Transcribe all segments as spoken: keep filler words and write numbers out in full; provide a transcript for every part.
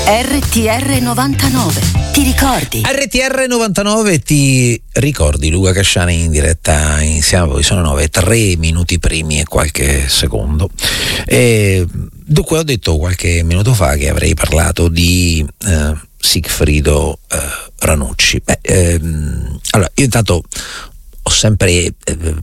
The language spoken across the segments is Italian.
R T R novantanove, ti ricordi? R T R novantanove, ti ricordi? Luca Casciani in diretta insieme a voi. Sono nove, tre minuti primi e qualche secondo. E dunque ho detto qualche minuto fa che avrei parlato di eh, Sigfrido eh, Ranucci. Beh, ehm, allora, io intanto ho sempre eh,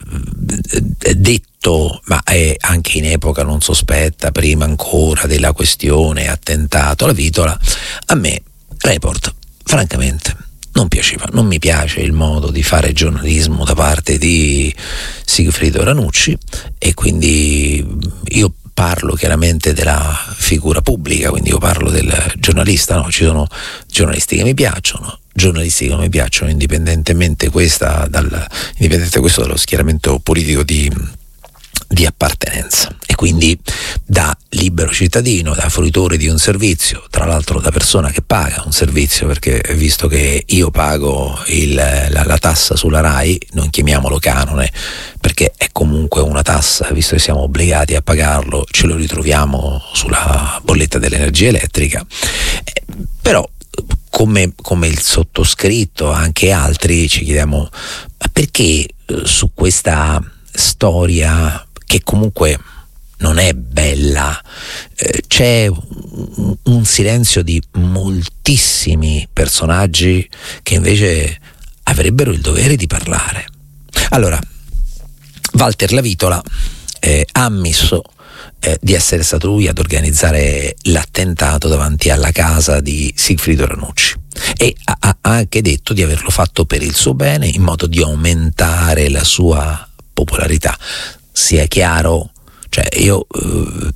detto, ma eh, anche in epoca non sospetta, prima ancora della questione attentato alla Vitola, a me Report francamente non piaceva, non mi piace il modo di fare giornalismo da parte di Sigfrido Ranucci, e quindi io parlo chiaramente della figura pubblica, quindi io parlo del giornalista, no? Ci sono giornalisti che mi piacciono, giornalisti che non mi piacciono, indipendentemente questa dal, indipendente questo dallo schieramento politico di, di appartenenza. E quindi da libero cittadino, da fruitore di un servizio, tra l'altro da persona che paga un servizio, perché visto che io pago il, la, la tassa sulla RAI, non chiamiamolo canone, perché è comunque una tassa, visto che siamo obbligati a pagarlo, ce lo ritroviamo sulla bolletta dell'energia elettrica, eh, però come, come il sottoscritto, anche altri, ci chiediamo ma perché eh, su questa storia che comunque non è bella, eh, c'è un, un silenzio di moltissimi personaggi che invece avrebbero il dovere di parlare. Allora, Walter La Vitola eh, ha ammesso eh, di essere stato lui ad organizzare l'attentato davanti alla casa di Sigfrido Ranucci, e ha, ha anche detto di averlo fatto per il suo bene, in modo di aumentare la sua popolarità. Sia chiaro, cioè io eh,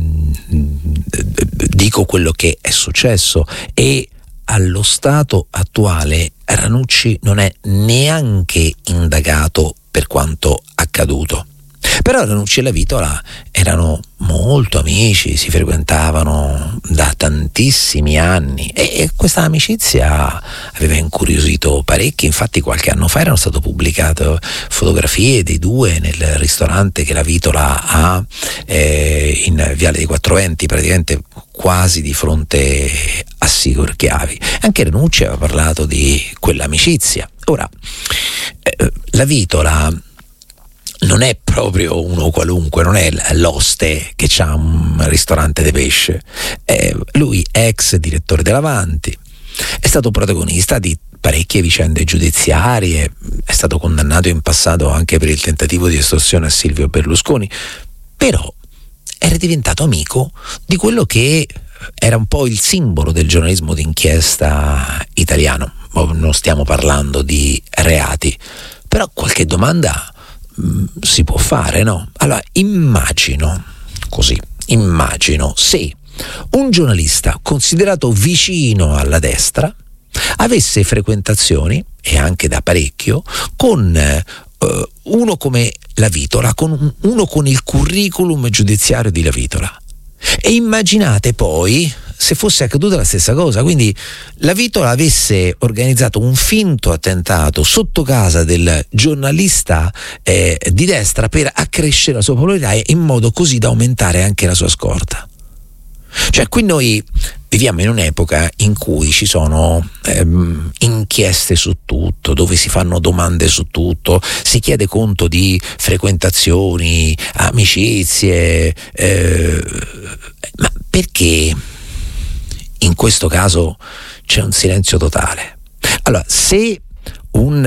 dico quello che è successo, e allo stato attuale Ranucci non è neanche indagato per quanto accaduto. Però Ranucci e La Vitola erano molto amici, si frequentavano da tantissimi anni, e, e questa amicizia aveva incuriosito parecchi. Infatti qualche anno fa erano state pubblicate fotografie dei due nel ristorante che La Vitola ha eh, in Viale dei Quattro Venti, praticamente quasi di fronte a Sigor Chiavi. Anche Ranucci aveva parlato di quell'amicizia. Ora, eh, La Vitola non è proprio uno qualunque, non è l'oste che c'ha un ristorante di pesce. Eh, lui è ex direttore dell'Avanti, è stato protagonista di parecchie vicende giudiziarie, è stato condannato in passato anche per il tentativo di estorsione a Silvio Berlusconi, però era diventato amico di quello che era un po' il simbolo del giornalismo d'inchiesta italiano. Non stiamo parlando di reati, però qualche domanda si può fare, no? Allora immagino così, immagino se un giornalista considerato vicino alla destra avesse frequentazioni, e anche da parecchio, con eh, uno come La Vitola, con uno con il curriculum giudiziario di La Vitola. E immaginate poi se fosse accaduta la stessa cosa, quindi La Vitola avesse organizzato un finto attentato sotto casa del giornalista eh, di destra per accrescere la sua popolarità, in modo così da aumentare anche la sua scorta. Cioè, qui noi viviamo in un'epoca in cui ci sono ehm, inchieste su tutto, dove si fanno domande su tutto, si chiede conto di frequentazioni, amicizie, eh, ma perché in questo caso c'è un silenzio totale? Allora, se un